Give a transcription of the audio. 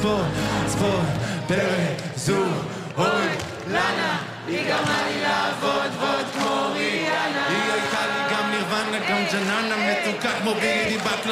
ספורט, פרק, זו, אוי, לנה, היא גרמה לי לעבוד, ועוד כמו ריאנה. היא הייתה לי גם נירוונה, גם ג'ננה מתוקה כמו בידי בקלה.